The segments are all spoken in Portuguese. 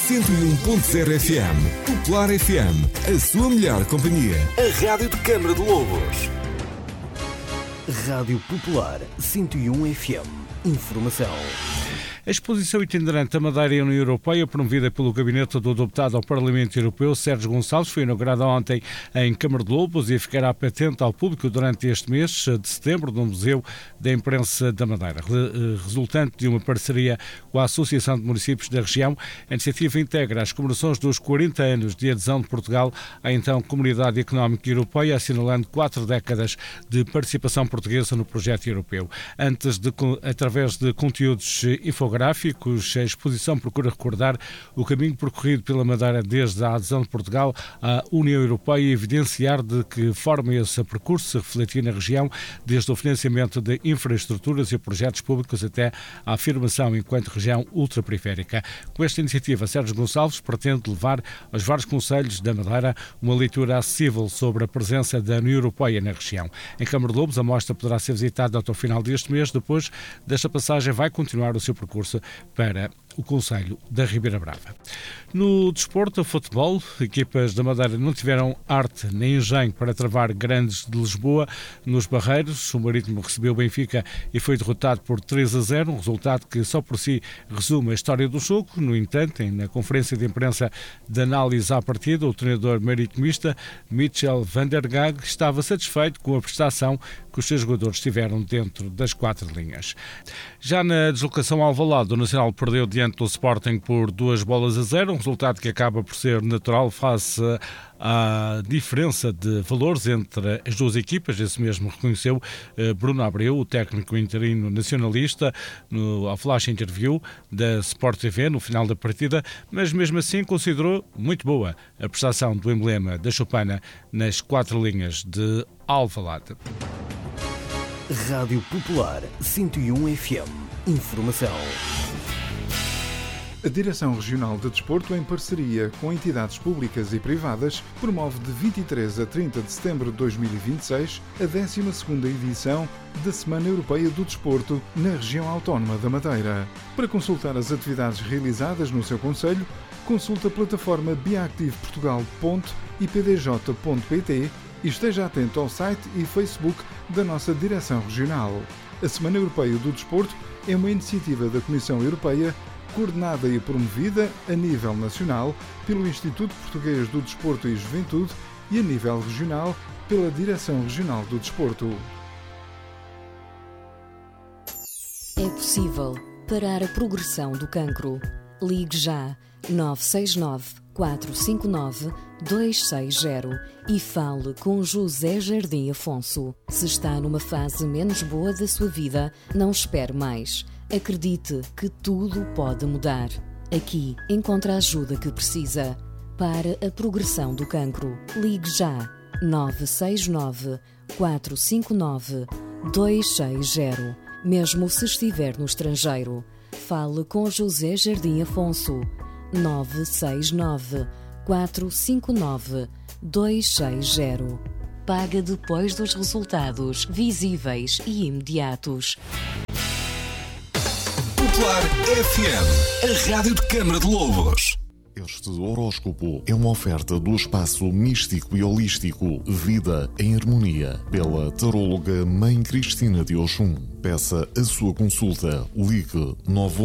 101.0 FM. Popular FM, a sua melhor companhia. A Rádio de Câmara de Lobos. Rádio Popular 101 FM. Informação. A exposição itinerante da Madeira e a União Europeia, promovida pelo Gabinete do Deputado ao Parlamento Europeu, Sérgio Gonçalves, foi inaugurada ontem em Câmara de Lobos e ficará patente ao público durante este mês de setembro no Museu da Imprensa da Madeira. Resultante de uma parceria com a Associação de Municípios da região, a iniciativa integra as comemorações dos 40 anos de adesão de Portugal à então Comunidade Económica Europeia, assinalando 4 décadas de participação portuguesa no projeto europeu. Através de conteúdos infográficos, a exposição procura recordar o caminho percorrido pela Madeira desde a adesão de Portugal à União Europeia e evidenciar de que forma esse percurso se refletir na região, desde o financiamento de infraestruturas e projetos públicos até à afirmação enquanto região ultraperiférica. Com esta iniciativa, Sérgio Gonçalves pretende levar aos vários concelhos da Madeira uma leitura acessível sobre a presença da União Europeia na região. Em Câmara de Lobos, a mostra poderá ser visitada até o final deste mês. Depois desta passagem, vai continuar o seu percurso para o concelho da Ribeira Brava. No desporto, futebol, equipas da Madeira não tiveram arte nem engenho para travar Grandes de Lisboa nos Barreiros. O Marítimo recebeu o Benfica e foi derrotado por 3-0, um resultado que só por si resume a história do jogo. No entanto, na conferência de imprensa de análise à partida, o treinador maritimista Michel van der Gaag estava satisfeito com a prestação que os seus jogadores tiveram dentro das 4 linhas. Já na deslocação ao Alvalade, o Nacional perdeu diante do Sporting por 2-0, um resultado que acaba por ser natural face à diferença de valores entre as duas equipas. Esse mesmo reconheceu Bruno Abreu, o técnico interino nacionalista, ao flash interview da Sport TV no final da partida, mas mesmo assim considerou muito boa a prestação do emblema da Chopana nas 4 linhas de Alvalade. Rádio Popular 101 FM. Informação. A Direção Regional de Desporto, em parceria com entidades públicas e privadas, promove de 23 a 30 de setembro de 2026 a 12ª edição da Semana Europeia do Desporto na região autónoma da Madeira. Para consultar as atividades realizadas no seu concelho, consulte a plataforma biactive.portugal.ipdj.pt e esteja atento ao site e Facebook da nossa Direção Regional. A Semana Europeia do Desporto é uma iniciativa da Comissão Europeia coordenada e promovida a nível nacional pelo Instituto Português do Desporto e Juventude e a nível regional pela Direção Regional do Desporto. É possível parar a progressão do cancro. Ligue já 969 459 260 e fale com José Jardim Afonso. Se está numa fase menos boa da sua vida, não espere mais. Acredite que tudo pode mudar. Aqui encontra a ajuda que precisa. Para a progressão do cancro, ligue já 969 459 260. Mesmo se estiver no estrangeiro, fale com José Jardim Afonso. 969 459 260. Paga depois dos resultados visíveis e imediatos. Popular FM, a Rádio de Câmara de Lobos. Este horóscopo é uma oferta do espaço místico e holístico Vida em Harmonia, pela taróloga Mãe Cristina de Oxum. Peça a sua consulta. Ligue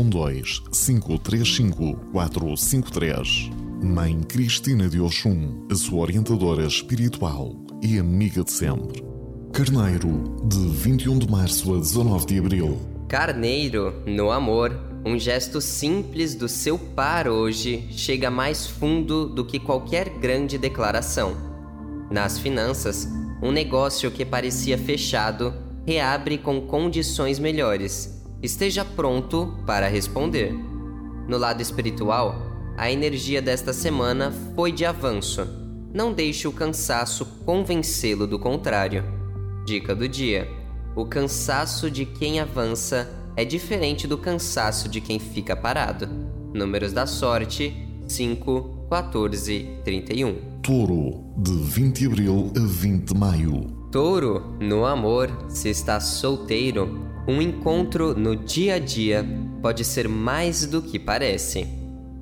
912-535-453. Mãe Cristina de Oxum, a sua orientadora espiritual e amiga de sempre. Carneiro, de 21 de março a 19 de abril. Carneiro, no amor, um gesto simples do seu par hoje chega mais fundo do que qualquer grande declaração. Nas finanças, um negócio que parecia fechado reabre com condições melhores. Esteja pronto para responder. No lado espiritual, a energia desta semana foi de avanço. Não deixe o cansaço convencê-lo do contrário. Dica do dia: o cansaço de quem avança é diferente do cansaço de quem fica parado. Números da sorte: 5, 14, 31. Touro, de 20 de abril a 20 de maio. Touro, no amor, se está solteiro, um encontro no dia a dia pode ser mais do que parece.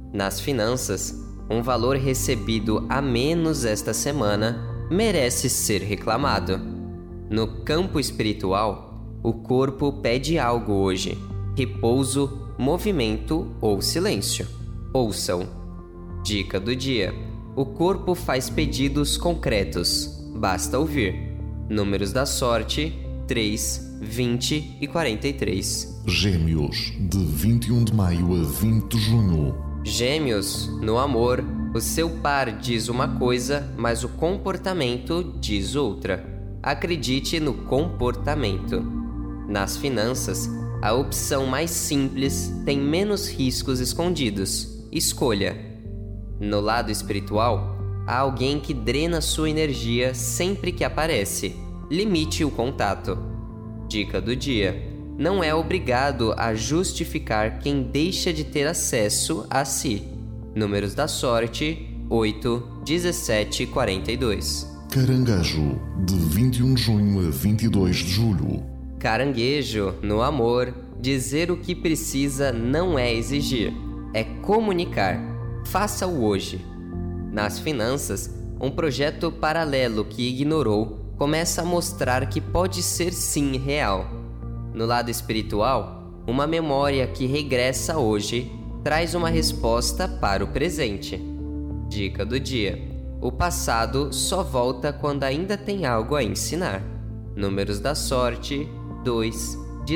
Nas finanças, um valor recebido a menos esta semana merece ser reclamado. No campo espiritual, o corpo pede algo hoje: repouso, movimento ou silêncio. Ouçam. Dica do dia: o corpo faz pedidos concretos, basta ouvir. Números da sorte: 3, 20 e 43. Gêmeos, de 21 de maio a 20 de junho. Gêmeos, no amor, o seu par diz uma coisa, mas o comportamento diz outra. Acredite no comportamento. Nas finanças, a opção mais simples tem menos riscos escondidos. Escolha. No lado espiritual, há alguém que drena sua energia sempre que aparece. Limite o contato. Dica do dia: não é obrigado a justificar quem deixa de ter acesso a si. Números da sorte: 8, 17 e 42. Caranguejo, de 21 de junho a 22 de julho. Caranguejo, no amor, dizer o que precisa não é exigir, é comunicar. Faça-o hoje. Nas finanças, um projeto paralelo que ignorou começa a mostrar que pode ser sim real. No lado espiritual, uma memória que regressa hoje traz uma resposta para o presente. Dica do dia: o passado só volta quando ainda tem algo a ensinar. Números da sorte: 2,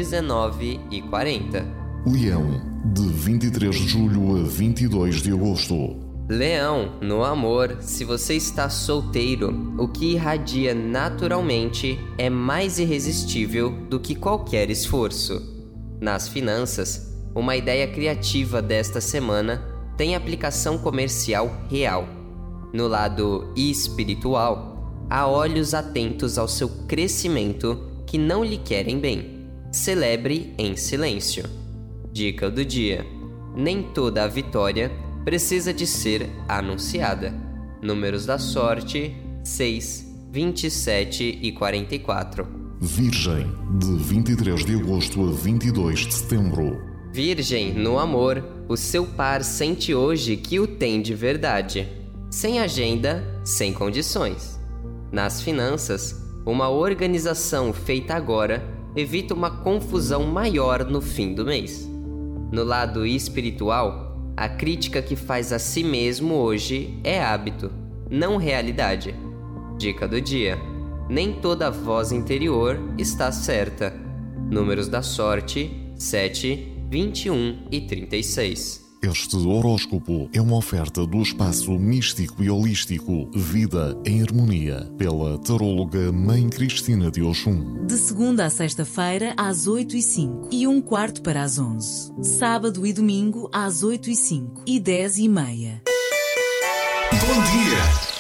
19 e 40. Leão, de 23 de julho a 22 de agosto. Leão, no amor, se você está solteiro, o que irradia naturalmente é mais irresistível do que qualquer esforço. Nas finanças, uma ideia criativa desta semana tem aplicação comercial real. No lado espiritual, há olhos atentos ao seu crescimento que não lhe querem bem. Celebre em silêncio. Dica do dia: nem toda a vitória precisa de ser anunciada. Números da sorte: 6, 27 e 44. Virgem, de 23 de agosto a 22 de setembro. Virgem, no amor, o seu par sente hoje que o tem de verdade. Sem agenda, sem condições. Nas finanças, uma organização feita agora evita uma confusão maior no fim do mês. No lado espiritual, a crítica que faz a si mesmo hoje é hábito, não realidade. Dica do dia: nem toda voz interior está certa. Números da sorte: 7, 21 e 36. Este horóscopo é uma oferta do espaço místico e holístico Vida em Harmonia, pela taróloga Mãe Cristina de Oxum. De segunda a sexta-feira, às 8h05 e 1/4 para as 11. Sábado e domingo, às 8h05 e 10h30. Bom dia!